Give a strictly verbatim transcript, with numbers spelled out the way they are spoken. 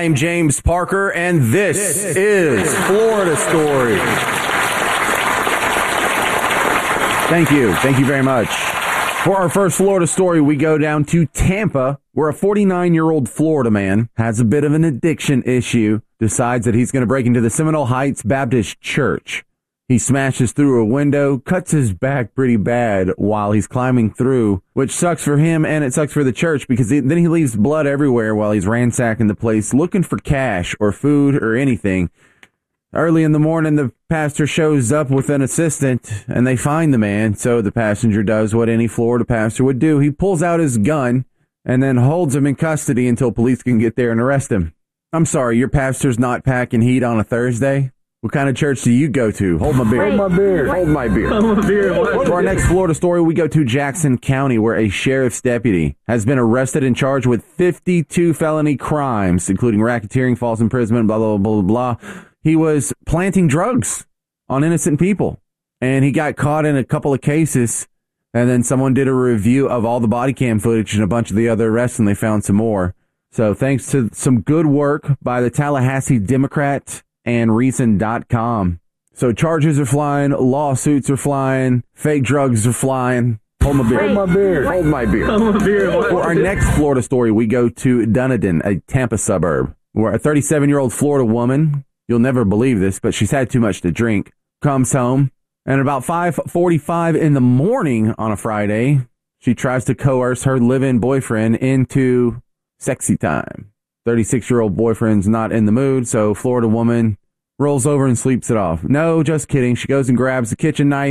I'm James Parker, and this, this is Florida Story. Thank you. Thank you very much. For our first Florida story, we go down to Tampa, where a forty-nine-year-old Florida man has a bit of an addiction issue, decides that he's going to break into the Seminole Heights Baptist Church. He smashes through a window, cuts his back pretty bad while he's climbing through, which sucks for him and it sucks for the church because he, then he leaves blood everywhere while he's ransacking the place looking for cash or food or anything. Early in the morning, the pastor shows up with an assistant and they find the man. So the passenger does what any Florida pastor would do. He pulls out his gun and then holds him in custody until police can get there and arrest him. I'm sorry, your pastor's not packing heat on a Thursday? What kind of church do you go to? Hold my beer. Hold my beer. Hold my beer. Hold my beer. For our next Florida story, we go to Jackson County, where a sheriff's deputy has been arrested and charged with fifty-two felony crimes, including racketeering, false imprisonment, blah, blah, blah, blah, blah. He was planting drugs on innocent people, and he got caught in a couple of cases, and then someone did a review of all the body cam footage and a bunch of the other arrests, and they found some more. So thanks to some good work by the Tallahassee Democrat and Reason dot com. So charges are flying, lawsuits are flying, fake drugs are flying. Hold my beer. Hold my beer. Hold my beer. Hold my beer. For our next Florida story, we go to Dunedin, a Tampa suburb, where a thirty-seven-year-old Florida woman, you'll never believe this, but she's had too much to drink, comes home, and at about five forty-five in the morning on a Friday, she tries to coerce her live-in boyfriend into sexy time. thirty-six-year-old boyfriend's not in the mood, so Florida woman rolls over and sleeps it off. No, just kidding. She goes and grabs the kitchen knife